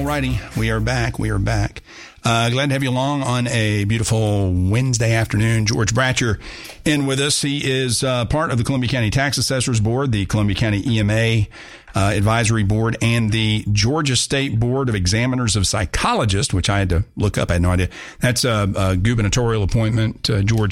righty. We are back. Glad to have you along on a beautiful Wednesday afternoon. George Bratcher in with us. He is part of the Columbia County Tax Assessors Board, the Columbia County EMA Advisory Board, and the Georgia State Board of Examiners of Psychologists, which I had to look up. I had no idea. That's a gubernatorial appointment.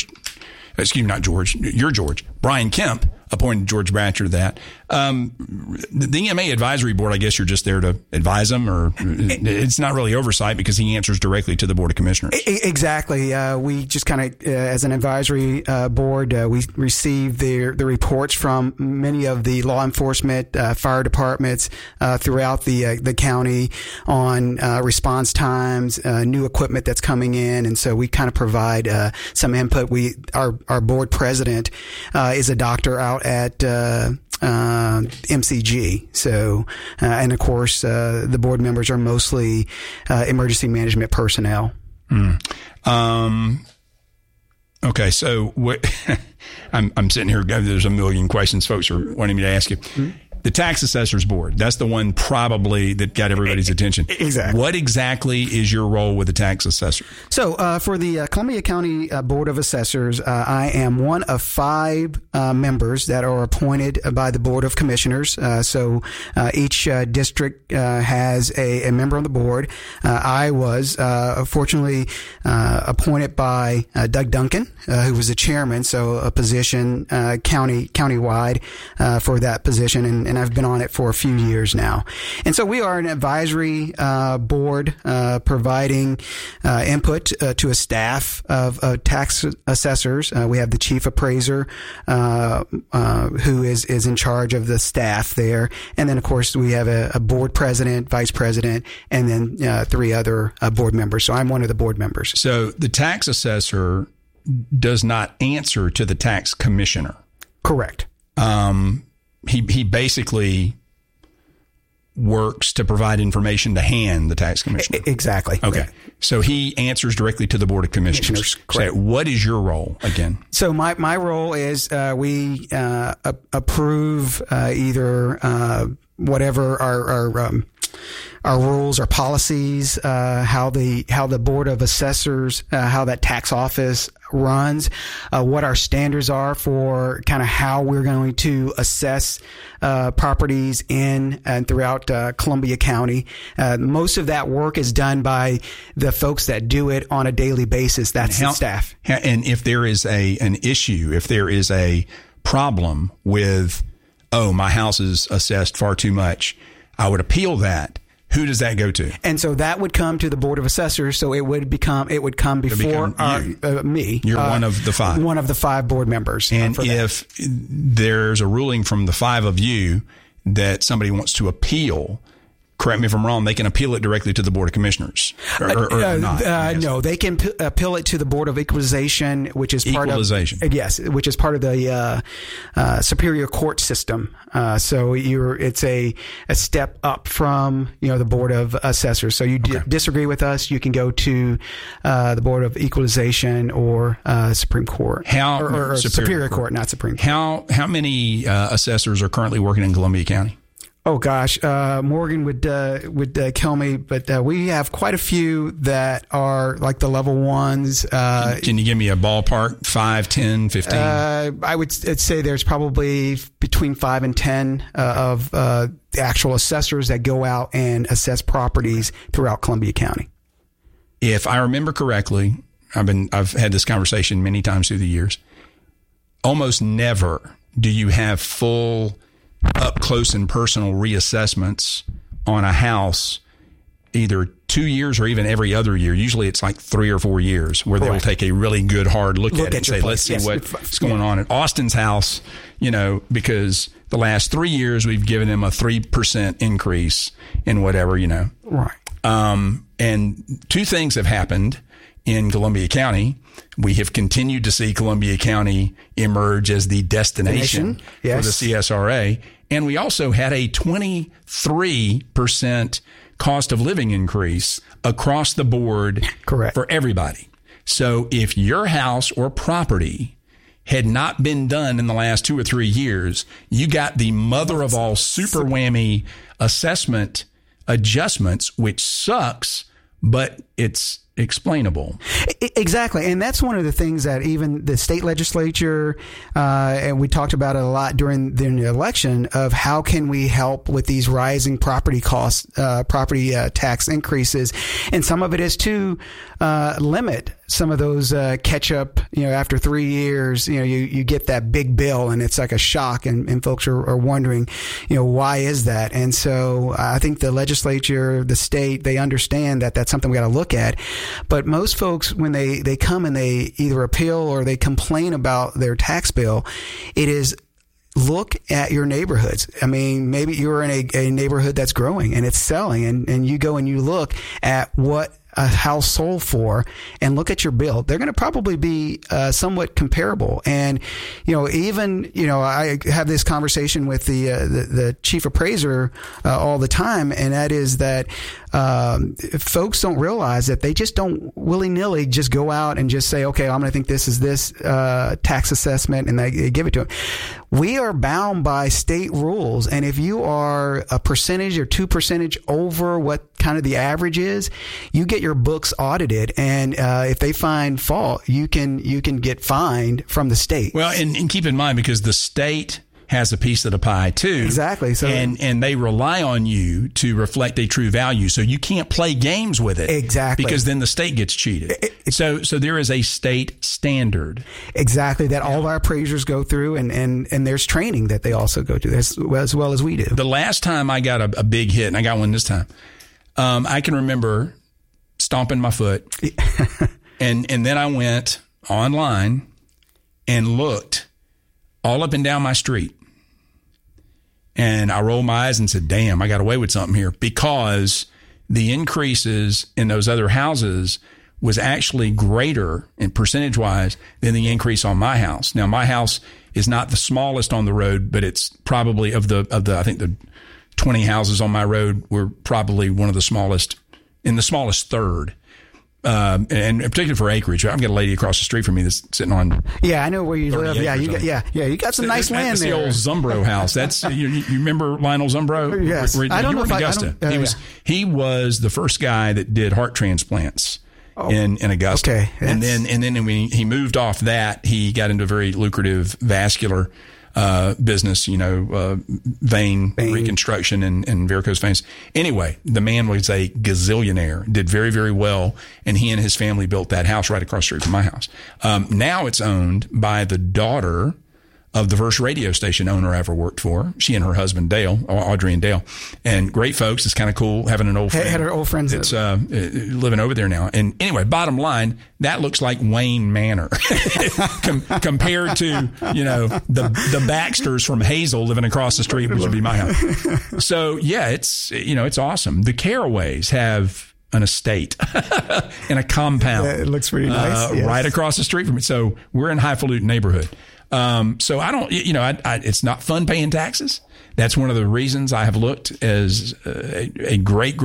Brian Kemp appointed George Bratcher to that. The EMA Advisory Board, I guess you're just there to advise them, or it's not really oversight because he answers directly to the Board of Commissioners. Exactly. We just kind of, as an advisory board, we receive the reports from many of the law enforcement, fire departments throughout the county on response times, new equipment that's coming in, and so we kind of provide some input. Our board president is a doctor out at MCG. So, and of course, the board members are mostly emergency management personnel. Okay, so what? I'm sitting here. There's a million questions folks are wanting me to ask you. Mm-hmm. The Tax Assessors Board, that's the one probably that got everybody's attention. Exactly. What exactly is your role with the tax assessor? So for the Columbia County Board of Assessors, I am one of 5 members that are appointed by the Board of Commissioners. So each district has a member on the board. I was fortunately appointed by Doug Duncan, who was the chairman, so a position countywide for that position, and I've been on it for a few years now. And so we are an advisory board providing input to a staff of tax assessors. We have the chief appraiser who is in charge of the staff there. And then, of course, we have a board president, vice president, and then 3 other board members. So I'm one of the board members. So the tax assessor does not answer to the tax commissioner. Correct. He basically works to provide information to hand the tax commissioner. Exactly. Okay. So he answers directly to the Board of Commissioners. Correct. So what is your role again? So my role is we approve either whatever our rules, our policies, how the Board of Assessors, how that tax office runs, what our standards are for kind of how we're going to assess properties in and throughout Columbia County. Most of that work is done by the folks that do it on a daily basis. That's the staff. And if there is an issue, if there is a problem with, my house is assessed far too much, I would appeal that. Who does that go to? And so that would come to the Board of Assessors. So it would come before me. You're one of the 5. One of the 5 board members. And if there's a ruling from the 5 of you that somebody wants to appeal, correct me if I'm wrong, they can appeal it directly to the Board of Commissioners or not? No, they can appeal it to the Board of Equalization, which is part of the Superior Court system. So it's a step up from the Board of Assessors. So you disagree with us, you can go to the Board of Equalization or Supreme Court. Or Superior Court, not Supreme Court. How many assessors are currently working in Columbia County? Oh gosh, Morgan would kill me, but we have quite a few that are like the level 1s. Can you give me a ballpark? 5, 10, 15? I would say there's probably between 5 and 10 of the actual assessors that go out and assess properties throughout Columbia County. If I remember correctly, I've had this conversation many times through the years. Almost never do you have full up close and personal reassessments on a house either 2 years or even every other year. Usually it's like 3 or 4 years where they will take a really good hard look at it and say, let's see what's going on at Austin's house, because the last 3 years we've given them a 3% increase in whatever, Right. And 2 things have happened in Columbia County. We have continued to see Columbia County emerge as the destination for the CSRA. And we also had a 23% cost of living increase across the board for everybody. So if your house or property had not been done in the last 2 or 3 years, you got the mother of all super whammy assessment adjustments, which sucks, but it's explainable. Exactly. And that's one of the things that even the state legislature, and we talked about it a lot during the election, of how can we help with these rising property costs, property tax increases. And some of it is to limit some of those catch up, after 3 years, you get that big bill and it's like a shock, and folks are wondering, why is that? And so I think the legislature, the state, they understand that that's something we got to look at. But most folks, when they come and they either appeal or they complain about their tax bill, it is look at your neighborhoods. I mean, maybe you're in a neighborhood that's growing and it's selling, and you go and you look at what a house sold for and look at your bill. They're going to probably be somewhat comparable. And, I have this conversation with the chief appraiser all the time, and that is that folks don't realize that they just don't willy-nilly just go out and just say, okay, I'm going to think this is this tax assessment, and they give it to them. We are bound by state rules, and if you are a percentage or 2% over what kind of the average is, you get your books audited, and if they find fault, you can get fined from the state. Well, and keep in mind, because the state has a piece of the pie too. Exactly. So, and they rely on you to reflect a true value. So you can't play games with it. Exactly. Because then the state gets cheated. So there is a state standard. Exactly. That all of our appraisers go through, and there's training that they also go to as well as we do. The last time I got a big hit, and I got one this time, I can remember stomping my foot and then I went online and looked all up and down my street. And I rolled my eyes and said, damn, I got away with something here, because the increases in those other houses was actually greater in percentage wise than the increase on my house. Now, my house is not the smallest on the road, but it's probably of the I think the 20 houses on my road were probably one of the smallest, in the smallest third. And particularly for acreage. I've got a lady across the street from me that's sitting on. Yeah, I know where you live. Yeah, you got some nice land that's there. That's the old Zumbro house. That's you remember Lionel Zumbro? Yes, I don't know if Augusta. He was the first guy that did heart transplants in Augusta. Okay, and then when he moved off that, he got into a very lucrative vascular business, vein reconstruction and varicose veins. Anyway, the man was a gazillionaire, did very, very well, and he and his family built that house right across the street from my house. Now it's owned by the daughter of the first radio station owner I ever worked for. She and her husband, Dale, Audrey and Dale, and great folks. It's kind of cool having an old friend. Had her old friends. It's living over there now. And anyway, bottom line, that looks like Wayne Manor compared to, the Baxters from Hazel living across the street, which would be my house. So yeah, it's awesome. The Caraways have an estate and a compound. It looks pretty nice. Yes. Right across the street from me. So we're in a highfalutin neighborhood. So I don't, it's not fun paying taxes. That's one of the reasons I have looked as a great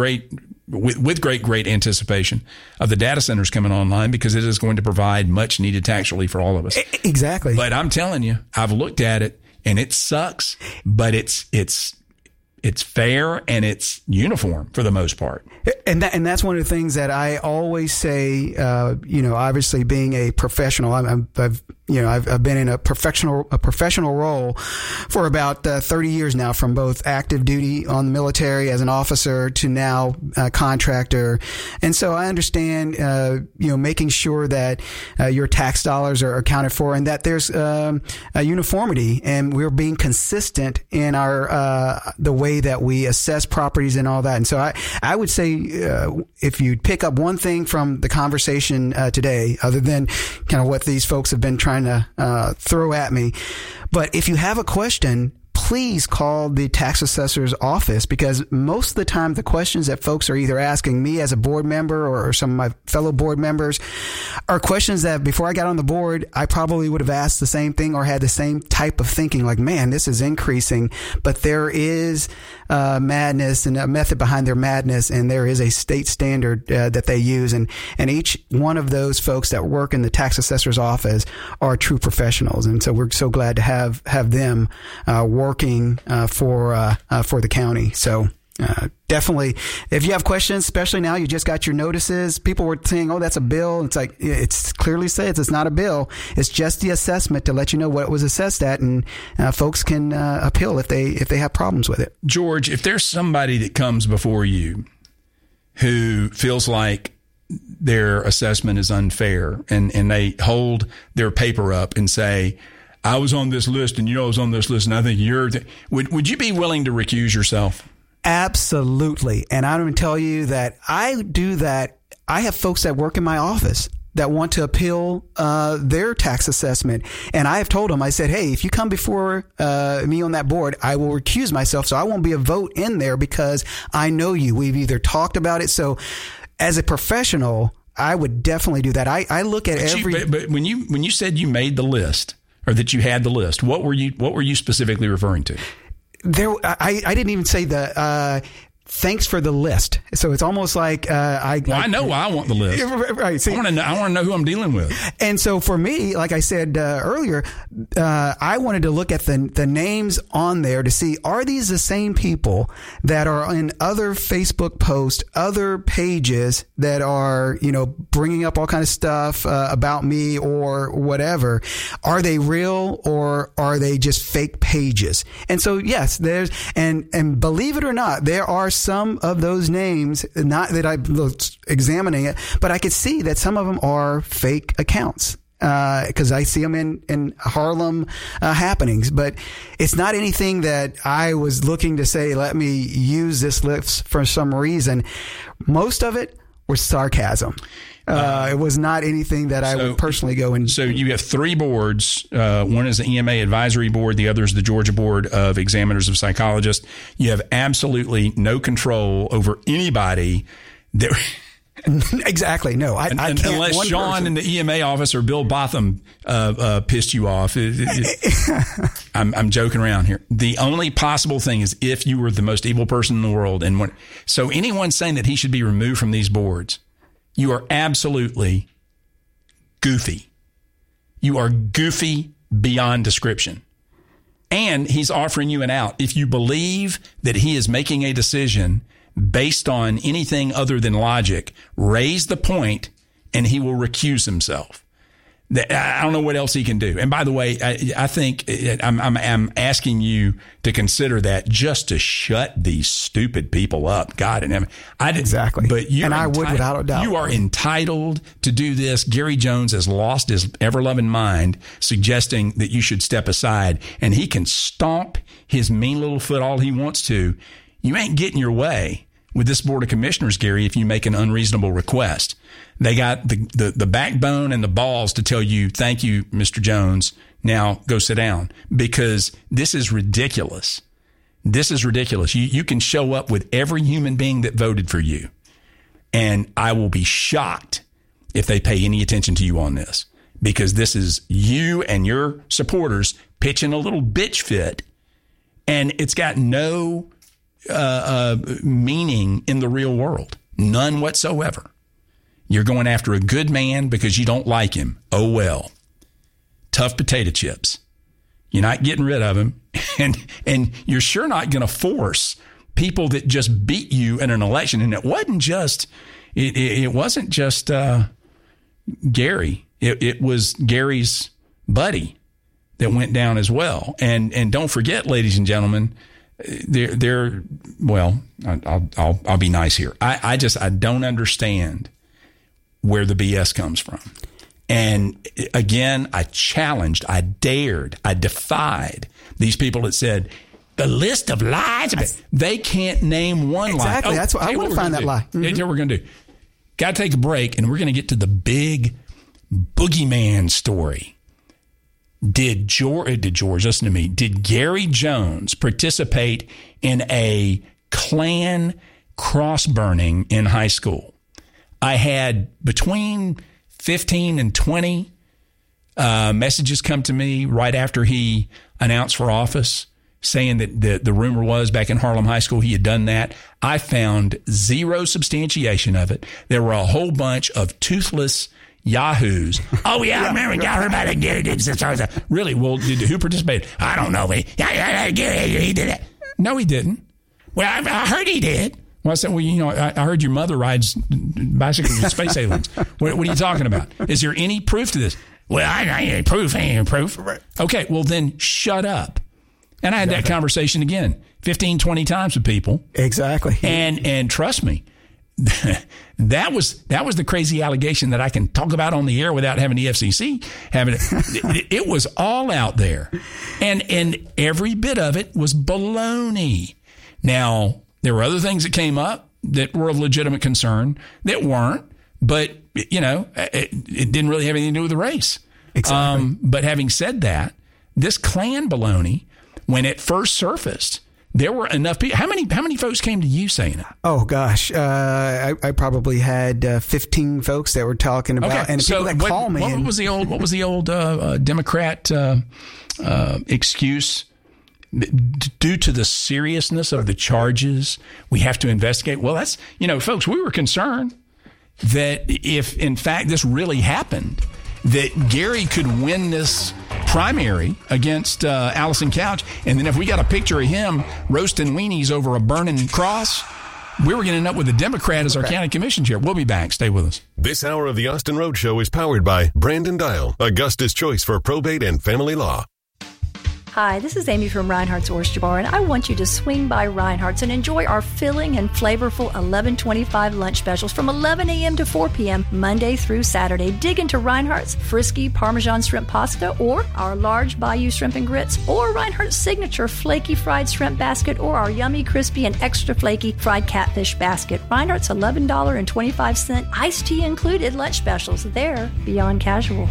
anticipation of the data centers coming online, because it is going to provide much needed tax relief for all of us. Exactly. But I'm telling you, I've looked at it and it sucks, but it's fair and it's uniform for the most part. And that's one of the things that I always say, obviously being a professional, I've been in a professional role for about 30 years now, from both active duty on the military as an officer to now a contractor. And so I understand, making sure that your tax dollars are accounted for, and that there's a uniformity, and we're being consistent in our the way that we assess properties and all that. And so I would say, if you pick up one thing from the conversation today, other than kind of what these folks have been trying to throw at me, but if you have a question, please call the tax assessor's office, because most of the time the questions that folks are either asking me as a board member or some of my fellow board members are questions that before I got on the board, I probably would have asked the same thing or had the same type of thinking, like, man, this is increasing, but there is madness and a method behind their madness, and there is a state standard that they use, and each one of those folks that work in the tax assessor's office are true professionals, and so we're so glad to have them working for the county. So Definitely. If you have questions, especially now, you just got your notices. People were saying, "Oh, that's a bill." It's like, it's clearly says it's not a bill. It's just the assessment to let you know what it was assessed at, and folks can appeal if they have problems with it. George, if there's somebody that comes before you who feels like their assessment is unfair, and they hold their paper up and say, "I was on this list, and I was on this list, and I think you're," would you be willing to recuse yourself? Absolutely. And I'm going to tell you that I do that. I have folks that work in my office that want to appeal their tax assessment. And I have told them, I said, "Hey, if you come before me on that board, I will recuse myself. So I won't be a vote in there because I know you. We've either talked about it." So as a professional, I would definitely do that. I look at But when you said you made the list, or that you had the list, what were you specifically referring to? I didn't even say the thanks for the list. So it's almost like I know why I want the list. Right. See, I want to know who I'm dealing with. And so for me, like I said earlier, I wanted to look at the names on there to see, are these the same people that are in other Facebook posts, other pages that are, bringing up all kind of stuff about me or whatever? Are they real, or are they just fake pages? And so, yes, there's, and believe it or not, there are some of those names, not that I was examining it, but I could see that some of them are fake accounts. Because I see them in Harlem happenings, but it's not anything that I was looking to say, let me use this list for some reason. Most of it was sarcasm. It was not anything that I would personally go and. So you have three boards. One is the EMA Advisory Board. The other is the Georgia Board of Examiners of Psychologists. You have absolutely no control over anybody that. Exactly. No, I can't. Unless Sean in the EMA office or Bill Botham pissed you off. I'm joking around here. The only possible thing is if you were the most evil person in the world. So anyone saying that he should be removed from these boards, you are absolutely goofy. You are goofy beyond description. And he's offering you an out. If you believe that he is making a decision based on anything other than logic, raise the point and he will recuse himself. I don't know what else he can do. And by the way, I think I'm asking you to consider that just to shut these stupid people up. God, and exactly. But I would without a doubt. You are entitled to do this. Gary Jones has lost his ever-loving mind, suggesting that you should step aside, and he can stomp his mean little foot all he wants to. You ain't getting your way with this Board of Commissioners, Gary, if you make an unreasonable request. They got the backbone and the balls to tell you, thank you, Mr. Jones. Now go sit down, because this is ridiculous. This is ridiculous. You can show up with every human being that voted for you, and I will be shocked if they pay any attention to you on this, because this is you and your supporters pitching a little bitch fit, and it's got no meaning in the real world. None whatsoever. You're going after a good man because you don't like him. Oh, well. Tough potato chips. You're not getting rid of him. And you're sure not going to force people that just beat you in an election. And it wasn't just Gary. It was Gary's buddy that went down as well. And don't forget, ladies and gentlemen, I'll be nice here. I don't understand where the BS comes from. And again, I challenged, I dared, I defied these people that said the list of lies. They can't name one lie. Exactly. That's what I want to find that lie. Mm-hmm. That's what we're going to do. Got to take a break, and we're going to get to the big boogeyman story. Did George, listen to me, did Gary Jones participate in a Klan cross burning in high school? I had between 15 and 20 messages come to me right after he announced for office, saying that the rumor was back in Harlem High School he had done that. I found zero substantiation of it. There were a whole bunch of toothless yahoos. Oh, yeah, I remember. Y'all heard about it. Gary did this. Really? Well, who participated? I don't know. He did it. No, he didn't. Well, I heard he did. Well, I said, well, I heard your mother rides bicycles with space aliens. What are you talking about? Is there any proof to this? Well, I ain't proof. Okay, well, then shut up. And I had that conversation again 15, 20 times with people. Exactly. And trust me, that was the crazy allegation that I can talk about on the air without having the FCC having it. It was all out there. And every bit of it was baloney. Now, there were other things that came up that were of legitimate concern that weren't, but, it didn't really have anything to do with the race. Exactly. But having said that, this Klan baloney, when it first surfaced, there were enough people. How many folks came to you saying it? Oh gosh, I probably had 15 folks that were talking about, okay. and the people that call me. What was the old Democrat excuse? Due to the seriousness of the charges, we have to investigate. Well, that's folks, we were concerned that if in fact this really happened, that Gary could win this primary against Allison Couch, and then if we got a picture of him roasting weenies over a burning cross, we were going to end up with a Democrat as our county commission chair. We'll be back. Stay with us. This hour of the Austin Road Show is powered by Brandon Dial, Augusta's choice for probate and family law. Hi, this is Amy from Reinhardt's Oyster Bar, and I want you to swing by Reinhardt's and enjoy our filling and flavorful $11.25 lunch specials from 11 a.m. to 4 p.m. Monday through Saturday. Dig into Reinhardt's Frisky Parmesan Shrimp Pasta, or our large Bayou Shrimp and Grits, or Reinhardt's Signature Flaky Fried Shrimp Basket, or our yummy, crispy, and extra flaky fried catfish basket. Reinhardt's $11.25 iced tea included lunch specials. They're beyond casual.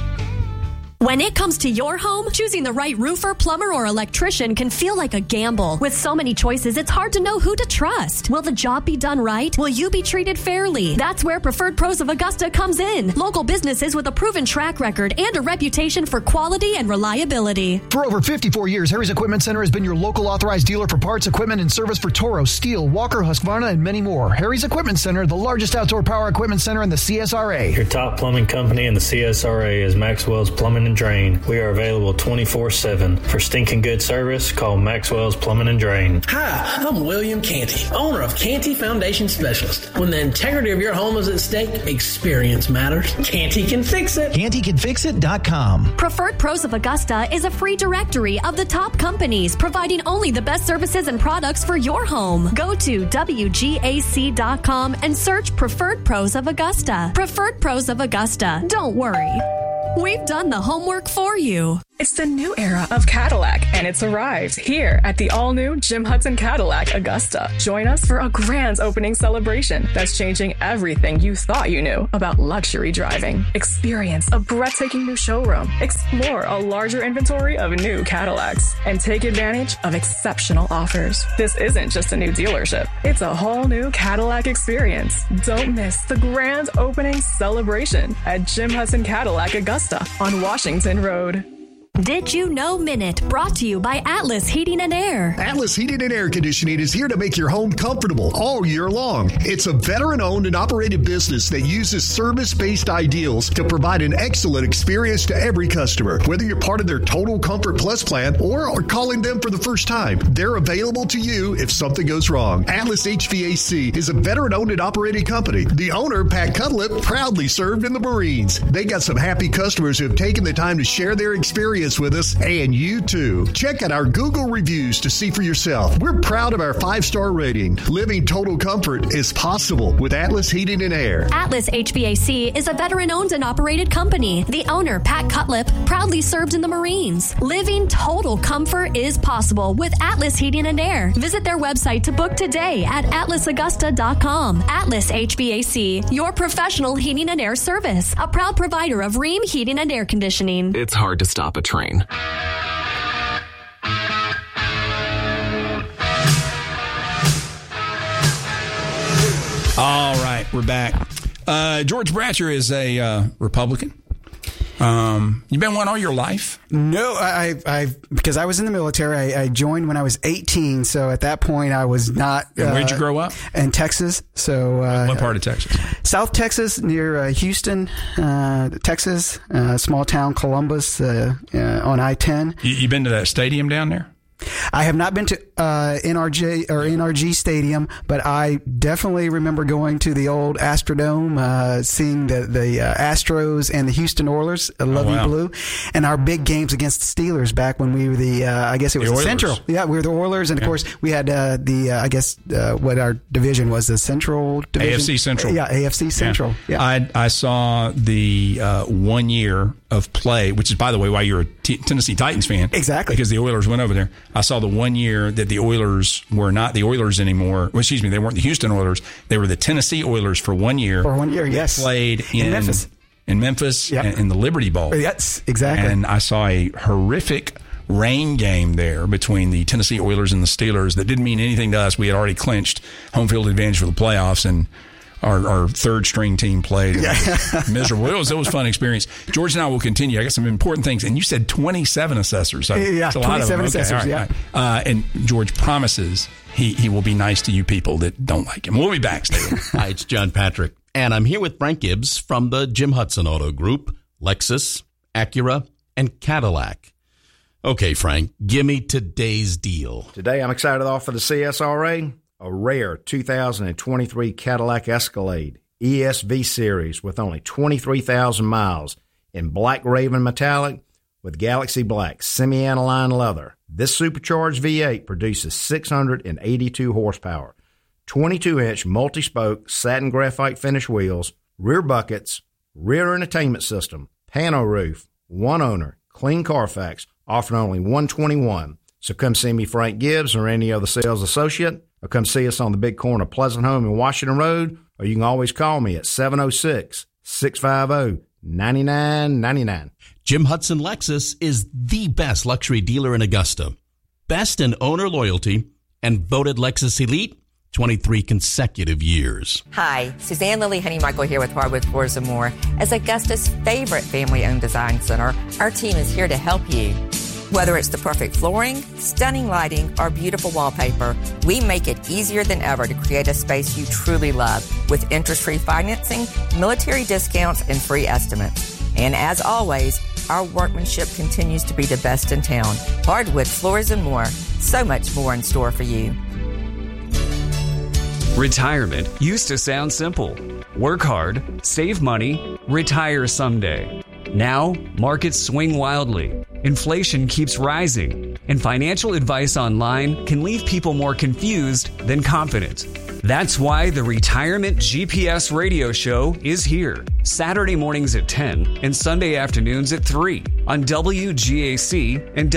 When it comes to your home, choosing the right roofer, plumber, or electrician can feel like a gamble. With so many choices, it's hard to know who to trust. Will the job be done right? Will you be treated fairly? That's where Preferred Pros of Augusta comes in. Local businesses with a proven track record and a reputation for quality and reliability. For over 54 years, Harry's Equipment Center has been your local authorized dealer for parts, equipment, and service for Toro, Steel, Walker, Husqvarna, and many more. Harry's Equipment Center, the largest outdoor power equipment center in the CSRA. Your top plumbing company in the CSRA is Maxwell's Plumbing and Drain. We are available 24/7. For stinking good service, call Maxwell's Plumbing and Drain. Hi, I'm William Canty, owner of Canty Foundation Specialist. When the integrity of your home is at stake, experience matters. Canty can fix it. CantyCanFixIt.com. Preferred Pros of Augusta is a free directory of the top companies providing only the best services and products for your home. Go to WGAC.com and search Preferred Pros of Augusta. Preferred Pros of Augusta. Don't worry. We've done the homework for you. It's the new era of Cadillac, and it's arrived here at the all-new Jim Hudson Cadillac Augusta. Join us for a grand opening celebration that's changing everything you thought you knew about luxury driving. Experience a breathtaking new showroom, explore a larger inventory of new Cadillacs, and take advantage of exceptional offers. This isn't just a new dealership. It's a whole new Cadillac experience. Don't miss the grand opening celebration at Jim Hudson Cadillac Augusta on Washington Road. Did You Know Minute, brought to you by Atlas Heating and Air. Atlas Heating and Air Conditioning is here to make your home comfortable all year long. It's a veteran-owned and operated business that uses service-based ideals to provide an excellent experience to every customer. Whether you're part of their Total Comfort Plus plan or are calling them for the first time, they're available to you if something goes wrong. Atlas HVAC is a veteran-owned and operated company. The owner, Pat Cutlip, proudly served in the Marines. They got some happy customers who have taken the time to share their experience with us, and you too. Check out our Google reviews to see for yourself. We're proud of our 5-star rating. Living total comfort is possible with Atlas Heating and Air. Atlas HVAC is a veteran-owned and operated company. The owner, Pat Cutlip, proudly served in the Marines. Living total comfort is possible with Atlas Heating and Air. Visit their website to book today at atlasaugusta.com. Atlas HVAC, your professional heating and air service. A proud provider of Rheem Heating and Air Conditioning. It's hard to stop a train. All right, we're back. George Bratcher is a Republican. You've been one all your life? No, I because I was in the military. I joined when I was 18, so at that point I was not. And where'd you grow up? In Texas. So what part of Texas? South Texas, near Houston, Texas, small town Columbus on I-10. You been to that stadium down there? I have not been to NRG Stadium, but I definitely remember going to the old Astrodome, seeing the Astros and the Houston Oilers, Lovey Blue, and our big games against the Steelers back when we were I guess it was the Central. Yeah, we were the Oilers, and of course we had what our division was, the Central Division. AFC Central. Yeah, AFC Central. Yeah. I saw the 1 year of play, which is, by the way, why you're a Tennessee Titans fan. Exactly. Because the Oilers went over there. I saw the 1 year that the Oilers were not the Oilers anymore. Well, excuse me, they weren't the Houston Oilers. They were the Tennessee Oilers for 1 year. For 1 year, yes. They played in Memphis. In Memphis, in the Liberty Bowl. Yes, exactly. And I saw a horrific rain game there between the Tennessee Oilers and the Steelers that didn't mean anything to us. We had already clinched home field advantage for the playoffs, and our third string team played. Miserable. It was a fun experience. George and I will continue. I got some important things. And you said 27 assessors. So yeah, 27 assessors. Okay, right. And George promises he will be nice to you people that don't like him. We'll be back. Stay with us. Hi, it's John Patrick. And I'm here with Frank Gibbs from the Jim Hudson Auto Group, Lexus, Acura, and Cadillac. Okay, Frank, give me today's deal. Today, I'm excited to offer the CSRA a rare 2023 Cadillac Escalade ESV Series with only 23,000 miles in Black Raven Metallic with Galaxy Black semi-aniline leather. This supercharged V8 produces 682 horsepower, 22-inch multi-spoke satin graphite finish wheels, rear buckets, rear entertainment system, pano roof, one owner, clean Carfax, offering only $121. So come see me, Frank Gibbs, or any other sales associate, or come see us on the big corner of Pleasant Home and Washington Road, or you can always call me at 706-650-9999. Jim Hudson Lexus is the best luxury dealer in Augusta. Best in owner loyalty and voted Lexus Elite 23 consecutive years. Hi, Suzanne Lily Honey-Michael here with Hardwood Floors & More. As Augusta's favorite family-owned design center, our team is here to help you. Whether it's the perfect flooring, stunning lighting, or beautiful wallpaper, we make it easier than ever to create a space you truly love with interest-free financing, military discounts, and free estimates. And as always, our workmanship continues to be the best in town. Hardwood Floors & More. So much more in store for you. Retirement used to sound simple. Work hard, save money, retire someday. Now, markets swing wildly. Inflation keeps rising, and financial advice online can leave people more confused than confident. That's why the Retirement GPS radio show is here. Saturday mornings at 10 and Sunday afternoons at 3 on WGAC and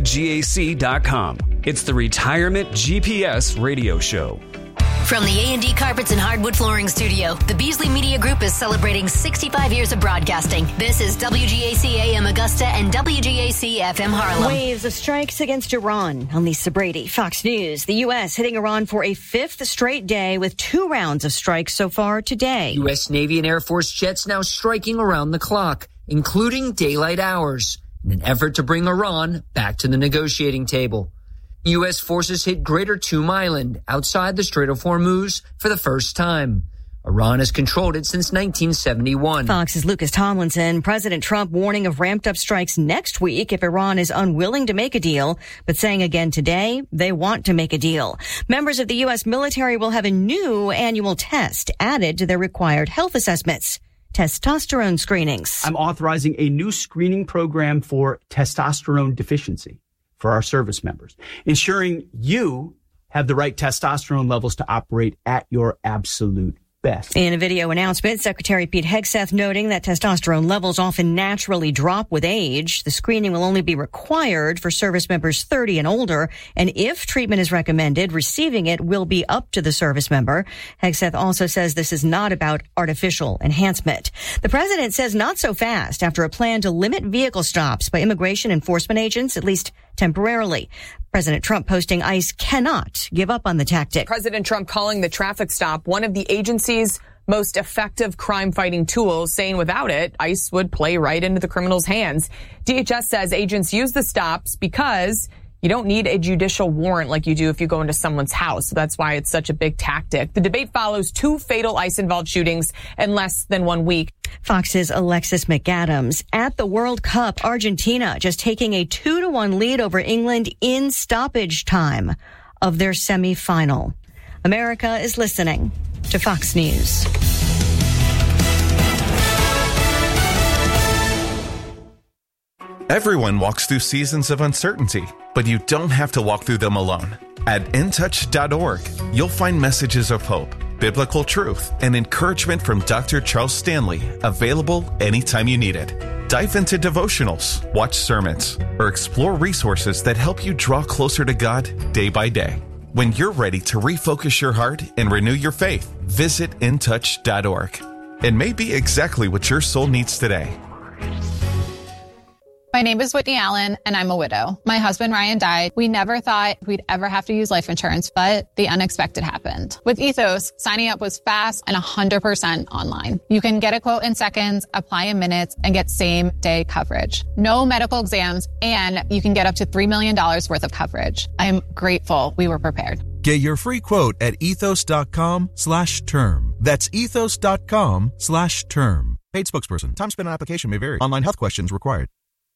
WGAC.com. It's the Retirement GPS radio show. From the A&D Carpets and Hardwood Flooring Studio, the Beasley Media Group is celebrating 65 years of broadcasting. This is WGAC AM Augusta and WGAC FM Harlem. Waves of strikes against Iran. I'm Lisa Brady, Fox News. The U.S. hitting Iran for a fifth straight day with 2 rounds of strikes so far today. U.S. Navy and Air Force jets now striking around the clock, including daylight hours, in an effort to bring Iran back to the negotiating table. U.S. forces hit Greater Toom Island outside the Strait of Hormuz for the first time. Iran has controlled it since 1971. Fox's Lucas Tomlinson. President Trump warning of ramped up strikes next week if Iran is unwilling to make a deal, but saying again today they want to make a deal. Members of the U.S. military will have a new annual test added to their required health assessments. Testosterone screenings. I'm authorizing a new screening program for testosterone deficiency for our service members, ensuring you have the right testosterone levels to operate at your absolute best. In a video announcement, Secretary Pete Hegseth noting that testosterone levels often naturally drop with age. The screening will only be required for service members 30 and older, and if treatment is recommended, receiving it will be up to the service member. Hegseth also says this is not about artificial enhancement. The president says not so fast after a plan to limit vehicle stops by immigration enforcement agents, at least temporarily. President Trump posting ICE cannot give up on the tactic. President Trump calling the traffic stop one of the agency's most effective crime-fighting tools, saying without it, ICE would play right into the criminals' hands. DHS says agents use the stops because You don't need a judicial warrant like you do if you go into someone's house. So that's why it's such a big tactic. The debate follows 2 fatal ICE-involved shootings in less than 1 week. Fox's Alexis McAdams. At the World Cup, Argentina just taking a 2-1 lead over England in stoppage time of their semifinal. America is listening to Fox News. Everyone walks through seasons of uncertainty, but you don't have to walk through them alone. At intouch.org, you'll find messages of hope, biblical truth, and encouragement from Dr. Charles Stanley, available anytime you need it. Dive into devotionals, watch sermons, or explore resources that help you draw closer to God day by day. When you're ready to refocus your heart and renew your faith, visit intouch.org. It may be exactly what your soul needs today. My name is Whitney Allen, and I'm a widow. My husband, Ryan, died. We never thought we'd ever have to use life insurance, but the unexpected happened. With Ethos, signing up was fast and 100% online. You can get a quote in seconds, apply in minutes, and get same-day coverage. No medical exams, and you can get up to $3 million worth of coverage. I'm grateful we were prepared. Get your free quote at ethos.com/term. That's ethos.com/term. Paid spokesperson. Time spent on application may vary. Online health questions required.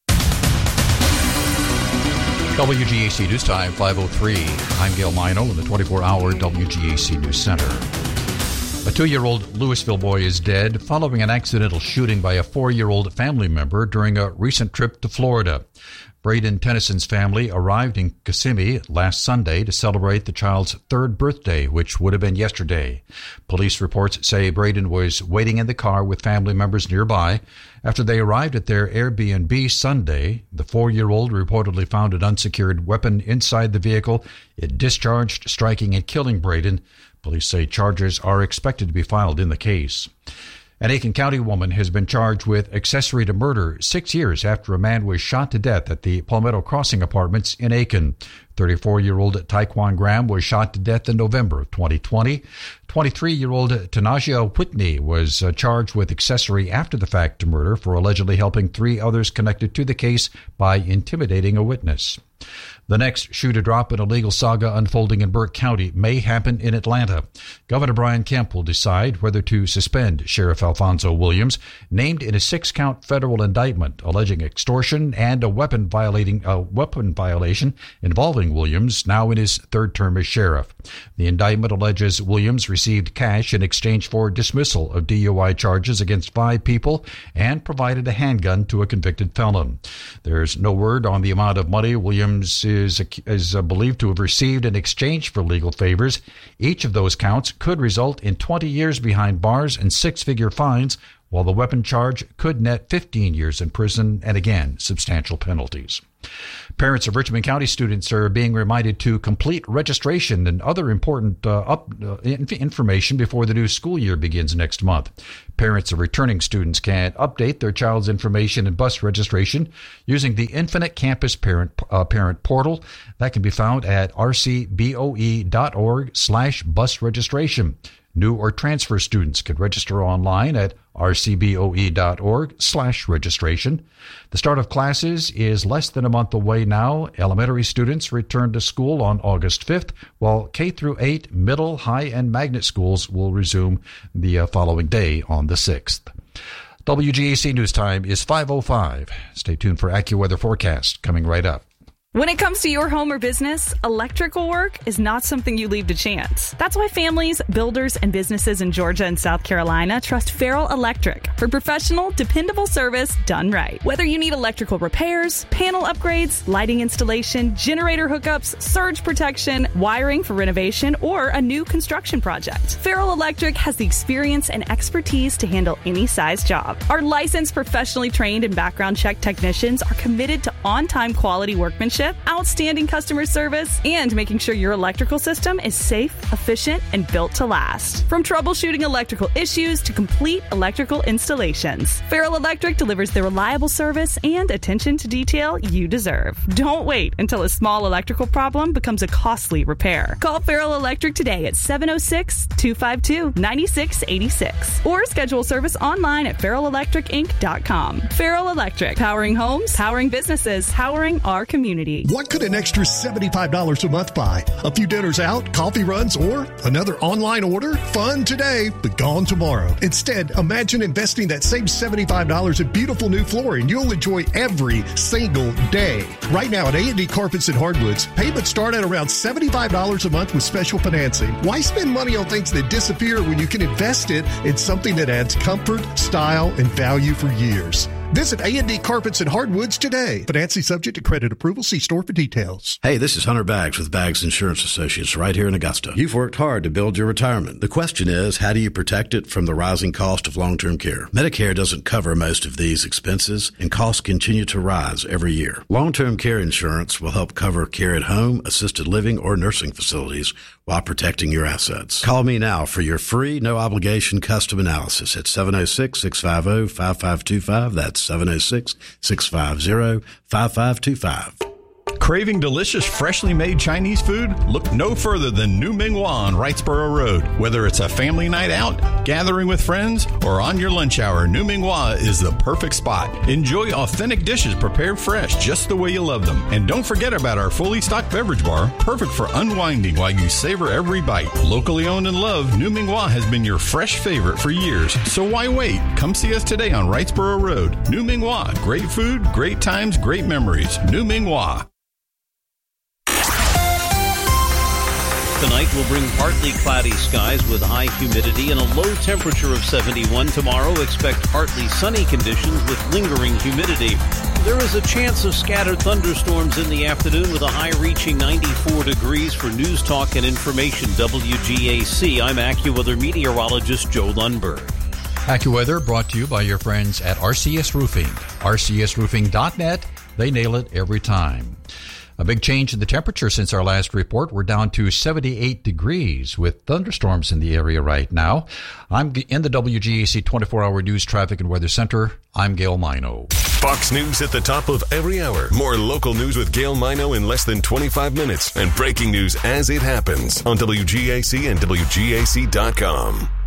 WGAC News Time, 5:03. I'm Gail Mino in the 24-hour WGAC News Center. A 2-year-old Louisville boy is dead following an accidental shooting by a 4-year-old family member during a recent trip to Florida. Braden Tennyson's family arrived in Kissimmee last Sunday to celebrate the child's 3rd birthday, which would have been yesterday. Police reports say Braden was waiting in the car with family members nearby. After they arrived at their Airbnb Sunday, the 4-year-old reportedly found an unsecured weapon inside the vehicle. It discharged, striking and killing Braden. Police say charges are expected to be filed in the case. An Aiken County woman has been charged with accessory to murder 6 years after a man was shot to death at the Palmetto Crossing Apartments in Aiken. 34-year-old Taekwon Graham was shot to death in November of 2020. 23-year-old Tanasia Whitney was charged with accessory after the fact to murder for allegedly helping 3 others connected to the case by intimidating a witness. The next shoot-to-drop in a legal saga unfolding in Burke County may happen in Atlanta. Governor Brian Kemp will decide whether to suspend Sheriff Alfonso Williams, named in a 6-count federal indictment alleging extortion and a weapon violation involving Williams, now in his 3rd term as sheriff. The indictment alleges Williams received cash in exchange for dismissal of DUI charges against 5 people and provided a handgun to a convicted felon. There's no word on the amount of money Williams is believed to have received in exchange for legal favors. Each of those counts could result in 20 years behind bars and 6-figure fines, while the weapon charge could net 15 years in prison and, again, substantial penalties. Parents of Richmond County students are being reminded to complete registration and other important information before the new school year begins next month. Parents of returning students can update their child's information and bus registration using the Infinite Campus Parent Portal. That can be found at rcboe.org/bus registration. New or transfer students can register online at rcboe.org/registration. The start of classes is less than a month away now. Elementary students return to school on August 5th, while K through 8, middle, high, and magnet schools will resume the following day on the 6th. WGAC News Time is 5:05. Stay tuned for AccuWeather forecast coming right up. When it comes to your home or business, electrical work is not something you leave to chance. That's why families, builders, and businesses in Georgia and South Carolina trust Farrell Electric for professional, dependable service done right. Whether you need electrical repairs, panel upgrades, lighting installation, generator hookups, surge protection, wiring for renovation, or a new construction project, Farrell Electric has the experience and expertise to handle any size job. Our licensed, professionally trained, and background check technicians are committed to on-time quality workmanship, outstanding customer service, and making sure your electrical system is safe, efficient, and built to last. From troubleshooting electrical issues to complete electrical installations, Farrell Electric delivers the reliable service and attention to detail you deserve. Don't wait until a small electrical problem becomes a costly repair. Call Farrell Electric today at 706-252-9686 or schedule service online at farrellelectricinc.com. Farrell Electric, powering homes, powering businesses, powering our community. $188. What could an extra $75 a month buy? A few dinners out, coffee runs, or another online order? Fun today, but gone tomorrow. Instead, imagine investing that same $75 in beautiful new flooring you'll enjoy every single day. Right now at A&D Carpets and Hardwoods, payments start at around $75 a month with special financing. Why spend money on things that disappear when you can invest it in something that adds comfort, style, and value for years? Visit A&D Carpets and Hardwoods today. Financing subject to credit approval. See store for details. Hey, this is Hunter Baggs with Baggs Insurance Associates right here in Augusta. You've worked hard to build your retirement. The question is, how do you protect it from the rising cost of long-term care? Medicare doesn't cover most of these expenses, and costs continue to rise every year. Long-term care insurance will help cover care at home, assisted living, or nursing facilities while protecting your assets. Call me now for your free, no-obligation custom analysis at 706-650-5525. That's 706-650-5525. Craving delicious, freshly made Chinese food? Look no further than New Ming Hua on Wrightsboro Road. Whether it's a family night out, gathering with friends, or on your lunch hour, New Ming Hua is the perfect spot. Enjoy authentic dishes prepared fresh, just the way you love them. And don't forget about our fully stocked beverage bar, perfect for unwinding while you savor every bite. Locally owned and loved, New Ming Hua has been your fresh favorite for years. So why wait? Come see us today on Wrightsboro Road. New Ming Hua. Great food, great times, great memories. New Ming Hua. Tonight will bring partly cloudy skies with high humidity and a low temperature of 71. Tomorrow, expect partly sunny conditions with lingering humidity. There is a chance of scattered thunderstorms in the afternoon with a high reaching 94 degrees. For News Talk and Information WGAC, I'm AccuWeather meteorologist Joe Lundberg. AccuWeather brought to you by your friends at RCS Roofing. RCSRoofing.net. They nail it every time. A big change in the temperature since our last report. We're down to 78 degrees with thunderstorms in the area right now. I'm in the WGAC 24-hour news traffic and weather center. I'm Gail Mino. Fox News at the top of every hour. More local news with Gail Mino in less than 25 minutes. And breaking news as it happens on WGAC and WGAC.com.